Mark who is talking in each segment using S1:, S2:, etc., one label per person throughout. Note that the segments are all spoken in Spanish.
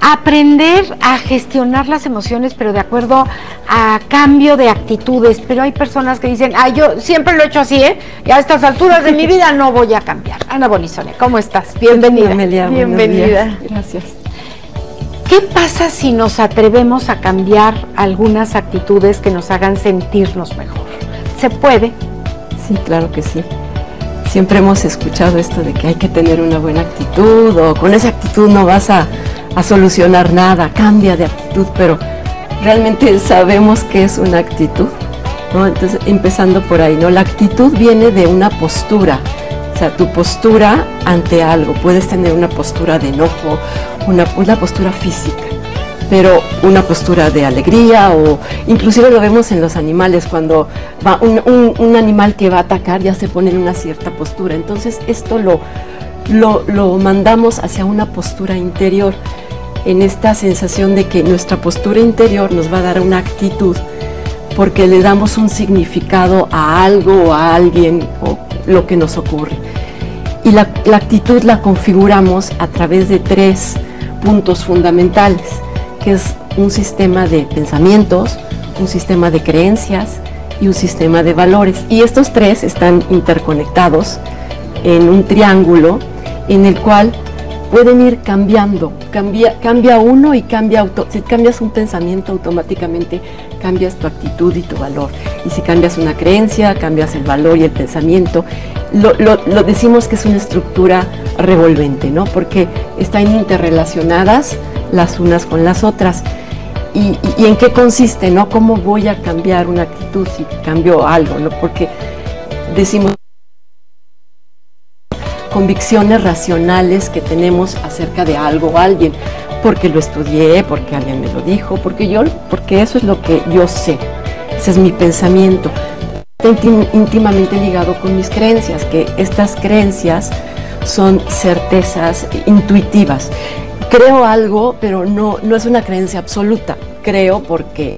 S1: aprender a gestionar las emociones, pero de acuerdo a cambio de actitudes. Pero hay personas que dicen, yo siempre lo he hecho así, y a estas alturas de mi vida no voy a cambiar. Ana Bonisone, ¿cómo estás? Bienvenida.
S2: Amelia,
S1: bienvenida.
S2: Gracias.
S1: ¿Qué pasa si nos atrevemos a cambiar algunas actitudes que nos hagan sentirnos mejor? ¿Se puede?
S2: Sí, claro que sí. Siempre hemos escuchado esto de que hay que tener una buena actitud, o con esa actitud no vas a solucionar nada, cambia de actitud, pero realmente sabemos qué es una actitud, ¿no? Entonces, empezando por ahí, ¿no? La actitud viene de una postura, o sea, tu postura ante algo. Puedes tener una postura de enojo, una postura física, pero una postura de alegría, o inclusive lo vemos en los animales, cuando va un animal que va a atacar ya se pone en una cierta postura. Entonces esto lo mandamos hacia una postura interior, en esta sensación de que nuestra postura interior nos va a dar una actitud, porque le damos un significado a algo o a alguien o lo que nos ocurre. Y la actitud la configuramos a través de 3 puntos fundamentales, que es un sistema de pensamientos, un sistema de creencias y un sistema de valores. Y estos 3 están interconectados en un triángulo en el cual pueden ir cambiando. Cambia uno y si cambias un pensamiento, automáticamente cambias tu actitud y tu valor. Y si cambias una creencia, cambias el valor y el pensamiento. Lo decimos que es una estructura revolvente, ¿no? Porque están interrelacionadas las unas con las otras. ¿Y en qué consiste, no? ¿Cómo voy a cambiar una actitud si cambio algo, no? Porque decimos convicciones racionales que tenemos acerca de algo o alguien, porque lo estudié, porque alguien me lo dijo, porque eso es lo que yo sé, ese es mi pensamiento. Está íntimamente ligado con mis creencias, que estas creencias son certezas intuitivas. Creo algo, pero no es una creencia absoluta. Creo porque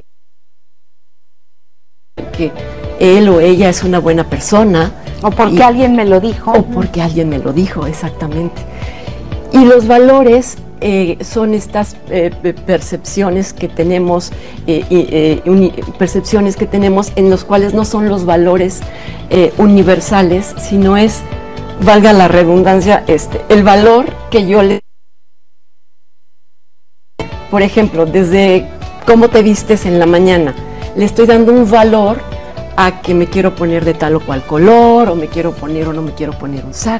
S2: él o ella es una buena persona.
S1: O porque alguien me lo dijo.
S2: O porque alguien me lo dijo, exactamente. Y los valores son estas percepciones que tenemos, percepciones que tenemos en los cuales no son los valores universales, sino es, valga la redundancia, el valor que yo le... Por ejemplo, desde cómo te vistes en la mañana, le estoy dando un valor a que me quiero poner de tal o cual color, o me quiero poner o no me quiero poner un saco.